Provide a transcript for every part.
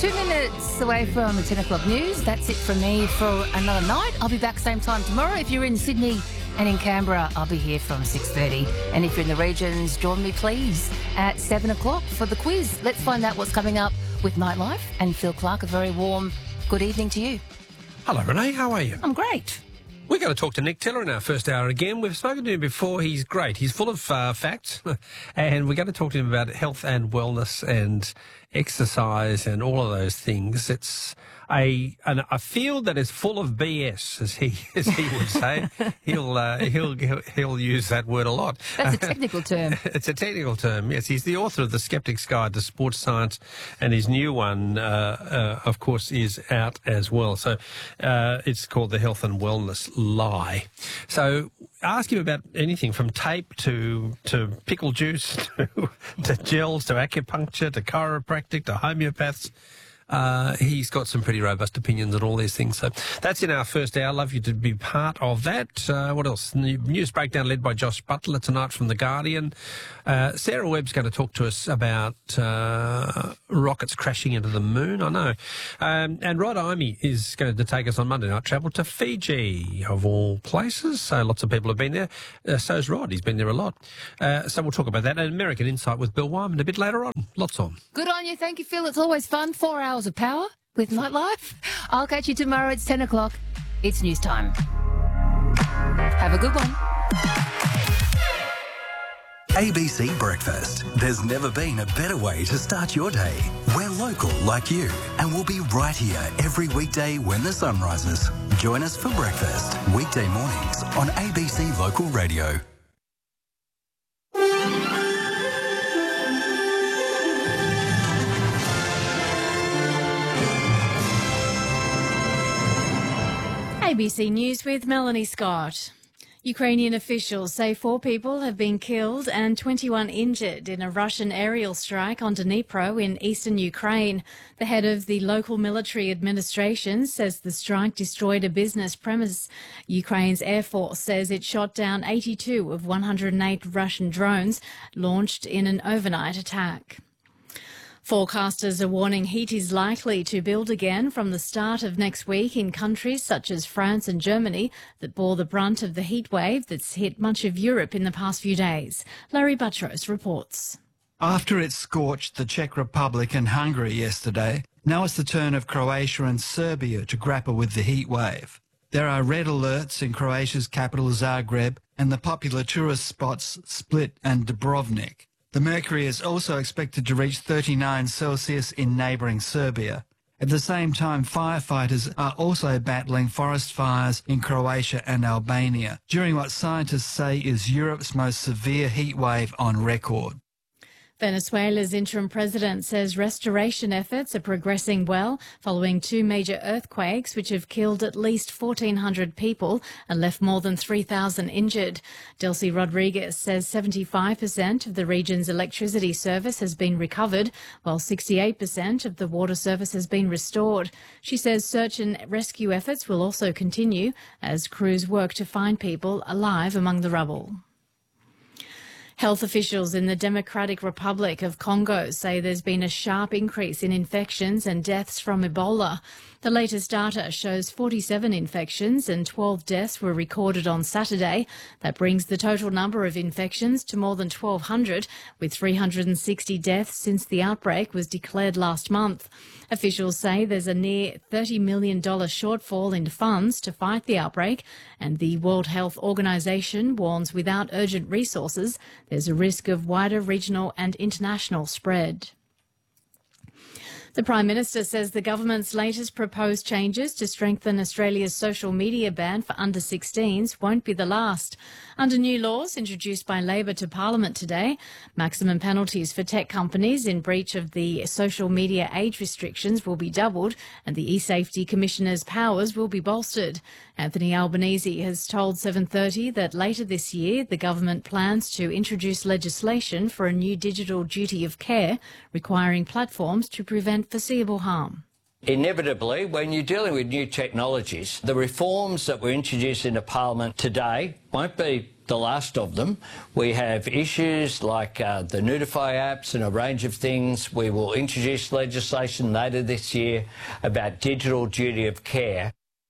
2 minutes away from the 10 o'clock news. That's it from me for another night. I'll be back same time tomorrow. If you're in Sydney and in Canberra, I'll be here from 6:30. And if you're in the regions, join me please at 7 o'clock for the quiz. Let's find out what's coming up with Nightlife. And Phil Clark, a very warm good evening to you. Hello, Renee. How are you? I'm great. We're going to talk to Nick Tiller in our first hour again. We've spoken to him before. He's great. He's full of facts. And we're going to talk to him about health and wellness and exercise and all of those things. It's a field that is full of BS, as he would say. He'll use that word a lot. That's a technical term. It's a technical term, yes. He's the author of The Skeptic's Guide to Sports Science, and his new one, of course, is out as well. So it's called The Health and Wellness Lie. So ask him about anything from tape to pickle juice to gels to acupuncture to chiropractic to homeopaths. He's got some pretty robust opinions on all these things. So that's in our first hour. Love you to be part of that. What else? News breakdown led by Josh Butler tonight from The Guardian. Sarah Webb's going to talk to us about rockets crashing into the moon. I know. And Rod Imey is going to take us on Monday Night Travel to Fiji, of all places. So lots of people have been there. So's Rod. He's been there a lot. So we'll talk about that. And American Insight with Bill Wyman a bit later on. Lots on. Good on you. Thank you, Phil. It's always fun. 4 hours of power with Nightlife. I'll catch you tomorrow. It's 10 o'clock. It's news time. Have a good one. ABC Breakfast. There's never been a better way to start your day. We're local like you, and we'll be right here every weekday when the sun rises. Join us for breakfast, weekday mornings on ABC Local Radio. ABC News with Melanie Scott. Ukrainian officials say 4 people have been killed and 21 injured in a Russian aerial strike on Dnipro in eastern Ukraine. The head of the local military administration says the strike destroyed a business premise. Ukraine's Air Force says it shot down 82 of 108 Russian drones launched in an overnight attack. Forecasters are warning heat is likely to build again from the start of next week in countries such as France and Germany that bore the brunt of the heat wave that's hit much of Europe in the past few days. Larry Buttrose reports. After it scorched the Czech Republic and Hungary yesterday, now it's the turn of Croatia and Serbia to grapple with the heat wave. There are red alerts in Croatia's capital Zagreb and the popular tourist spots Split and Dubrovnik. The mercury is also expected to reach 39 Celsius in neighbouring Serbia. At the same time, firefighters are also battling forest fires in Croatia and Albania during what scientists say is Europe's most severe heat wave on record. Venezuela's interim president says restoration efforts are progressing well following 2 major earthquakes which have killed at least 1,400 people and left more than 3,000 injured. Delcy Rodriguez says 75% of the region's electricity service has been recovered, while 68% of the water service has been restored. She says search and rescue efforts will also continue as crews work to find people alive among the rubble. Health officials in the Democratic Republic of Congo say there's been a sharp increase in infections and deaths from Ebola. The latest data shows 47 infections and 12 deaths were recorded on Saturday. That brings the total number of infections to more than 1,200, with 360 deaths since the outbreak was declared last month. Officials say there's a near $30 million shortfall in funds to fight the outbreak, and the World Health Organization warns without urgent resources, there's a risk of wider regional and international spread. The Prime Minister says the government's latest proposed changes to strengthen Australia's social media ban for under-16s won't be the last. Under new laws introduced by Labor to Parliament today, maximum penalties for tech companies in breach of the social media age restrictions will be doubled and the eSafety Commissioner's powers will be bolstered. Anthony Albanese has told 7:30 that later this year the government plans to introduce legislation for a new digital duty of care requiring platforms to prevent foreseeable harm. Inevitably, when you're dealing with new technologies, the reforms that were introduced into Parliament today won't be the last of them. We have issues like the Notify apps and a range of things. We will introduce legislation later this year about digital duty of care.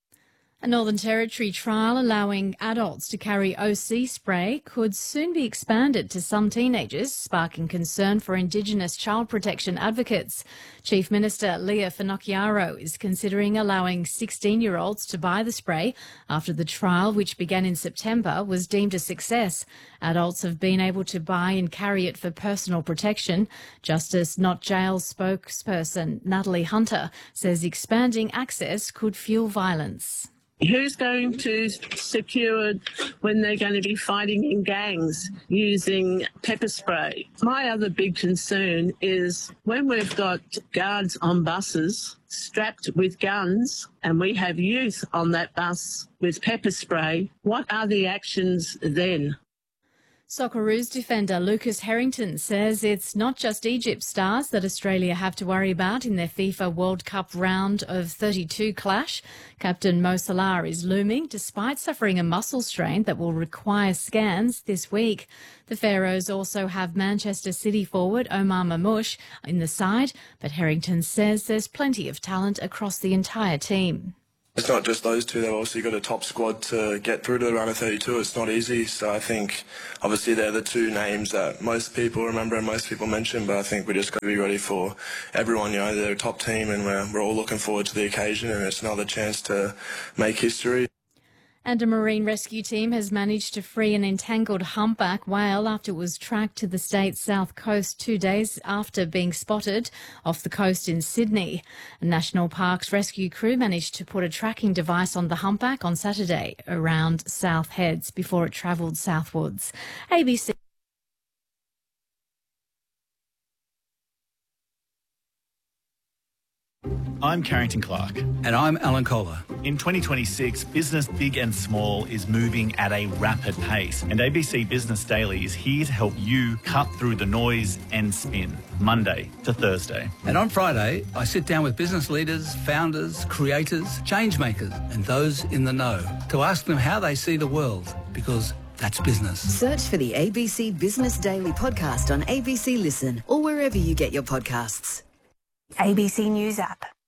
A Northern Territory trial allowing adults to carry OC spray could soon be expanded to some teenagers, sparking concern for Indigenous child protection advocates. Chief Minister Leah Finocchiaro is considering allowing 16-year-olds to buy the spray after the trial, which began in September, was deemed a success. Adults have been able to buy and carry it for personal protection. Justice Not Jail spokesperson Natalie Hunter says expanding access could fuel violence. Who's going to secure when they're going to be fighting in gangs using pepper spray? My other big concern is when we've got guards on buses strapped with guns and we have youth on that bus with pepper spray, what are the actions then? Socceroos defender Lucas Harrington says it's not just Egypt stars that Australia have to worry about in their FIFA World Cup round of 32 clash. Captain Mo Salah is looming despite suffering a muscle strain that will require scans this week. The Pharaohs also have Manchester City forward Omar Mamouche in the side, but Harrington says there's plenty of talent across the entire team. It's not just those two, they've also got a top squad to get through to the round of 32. It's not easy, so I think obviously they're the two names that most people remember and most people mention, but I think we just got to be ready for everyone. You know, they're a top team and we're all looking forward to the occasion, and it's another chance to make history. And a marine rescue team has managed to free an entangled humpback whale after it was tracked to the state's south coast 2 days after being spotted off the coast in Sydney. A National Parks rescue crew managed to put a tracking device on the humpback on Saturday around South Heads before it travelled southwards. ABC. I'm Carrington Clark. And I'm Alan Kohler. In 2026, business big and small is moving at a rapid pace, and ABC Business Daily is here to help you cut through the noise and spin, Monday to Thursday. And on Friday, I sit down with business leaders, founders, creators, change makers, and those in the know to ask them how they see the world, because that's business. Search for the ABC Business Daily podcast on ABC Listen or wherever you get your podcasts. ABC News app.